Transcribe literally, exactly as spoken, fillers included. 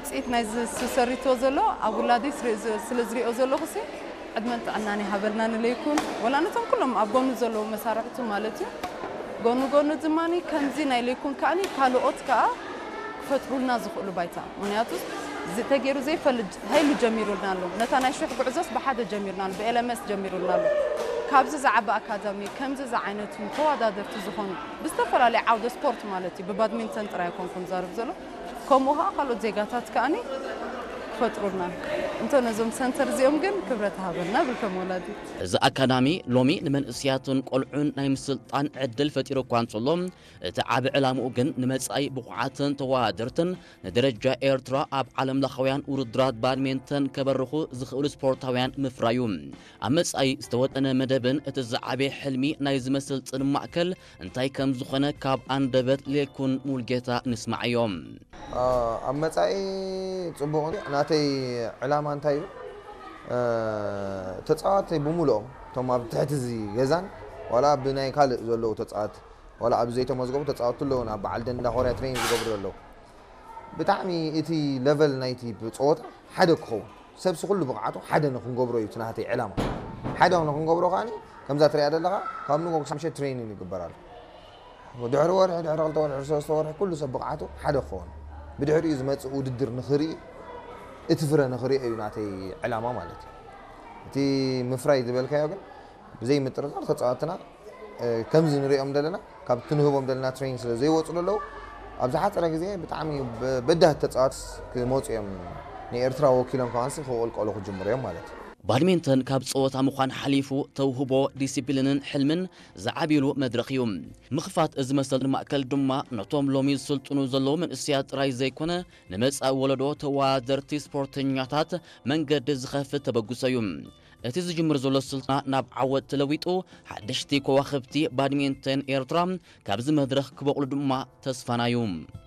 ውጽኢት ናይ ዝሰርቶ ዘሎ ኣብ ውላዲ ስለዝሪኦ ዘሎ ኹሲ ዕድመንት ኣናኒ ሃበልና ንለይኩን ወላ ነቶም ኩሎም ኣብ ጎኑ ዘሎ መሳርሕቱ ማለት እዩ ጎኑ ጎኑ ዝማኒ ከምዚ ናይ ለይኩን ካኒ ካልኦት ከዓ ክፈጥሩልና ዝኽእሉ ባይታ ምክንያቱ ዝተገይሩ ዘይፈልጅ ሃይሉ ጀሚሩልና ኣሎ ነታ ናይ ሹሕ ጉዕዞስ ብሓደ ጀሚርና ኣሎ ብኤልኤምኤስ ጀሚሩልና ኣሎ ካብዚ ዝዓበ ኣካዳሚ ከምዚ ዝዓይነቱ ተወዳደርቲ ዝኾኑ ብዝተፈላለዩ ዓውደ ስፖርት ማለት እዩ ብባድሚንተን ጥራይ ኮንኩን ዛርብ ዘሎ ከምኡኻ ካልኦት ዜጋታት ከኣኒ ክፈጥሩልና እንተ ነዞም ሰንተር እዚኦም ግን ክብረት ሃበልና ብልከም ወላዲ እዚ ኣካዳሚ ሎሚ ንመንእስያቱን ቆልዑን ናይ ምስልጣን ዕድል ፈጢሩ እኳ እንተሎ እቲ ዓብ ዕላምኡ ግን ንመጻኢ ብቑዓትን ተወዳደርትን ንደረጃ ኤርትራ ኣብ ዓለም ለኻውያን ውድድራት ባድሚንተን ከበርኹ ዝኽእሉ ስፖርታውያን ምፍራዩ ኣብ መጻኢ ዝተወጠነ መደብን እቲ ዝዓበየ ሕልሚ ናይ ዝመስልጥን ማእከል እንታይ ከም ዝኾነ ካብ ኣንደበት ሌኩን ሙልጌታ ንስማዕ እዮም ኣብ መጻኢ ጽቡቕ ናተይ ዕላማ እንታይ እዩ ተጻዋተይ ብምሉኦም ቶም ኣብ ትሕቲ እዚ ገዛን ዋላ ብናይ ካልእ ዘለዉ ተጻዋት ዋላ ኣብ ዘይተመዝገቡ ተጻዋት ኣለዉን ኣብ በዓል ደንዳ ኮርያ ትሬኒንግ ዝገብሩ ዘለዉ ብጣዕሚ እቲ ሌቨል ናይቲ ፀወታ ሓደ ክኸውን ሰብሲ ኩሉ ብቕዓቱ ሓደ ንክንገብሮ እዩ ናተይ ዕላማ ሓደ ንክንገብሮ ከዓኒ ከምዛ ትሪኣ ዘለኻ ካብ ንጎ ክሳብ ምሸት ትሬኒንግ ይግበር ኣሎ ድሕሪ ወርሒ ድሕሪ ክልተ ወርሒ ሶስተ ወርሒ ኩሉ ሰብ ብቕዓቱ ሓደ ክኸውን ብድሕሪኡ ዝመፅእ ውድድር ንኽርኢ እቲ ፍረ ንኽርኢ እዩ ናተይ ዕላማ ማለት እዩ እቲ ምፍራይ ዝበልካዮ ግን ብዘይ ምጥርጣር ተጻዋትና ከምዚ ንሪኦም ዘለና ካብቲ ንህቦም ዘለና ትሬኒንግ ስለ ዘይወፁ ዘለዉ ኣብ ዝሓፀረ ግዜ ብጣዕሚ በዳህቲ ተጻዋት ክመፁ እዮም ንኤርትራ ወኪሎም ከዋንሲ ክቕልቀሉ ክጅምሩ እዮም ማለት እዩ ባድሚንተን ካብ ፀወታ ምዃን ሓሊፉ ተውህቦ ዲሲፕሊንን ሕልምን ዝዓቢሉ መድረኽ እዩ ምኽፋት እዚ መሰል ማእከል ድማ ነቶም ሎሚ ዝስልጥኑ ዘለዉ መንእስያት ጥራይ ዘይኮነ ንመጻኢ ወለዶ ተወዳደርቲ ስፖርተኛታት መንገዲ ዝኸፍት ተበግሶ እዩ እቲ ዝጅምር ዘሎ ስልጠና ናብ ዓወት ተለዊጡ ሓደሽቲ ከዋኽብቲ ባድሚንተን ኤርትራ ካብዚ መድረኽ ክበቕሉ ድማ ተስፋና እዩ